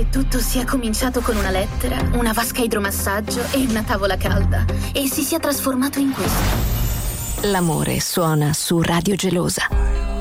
che tutto sia cominciato con una lettera, una vasca idromassaggio e una tavola calda e si sia trasformato in questo. L'amore suona su Radio Gelosa.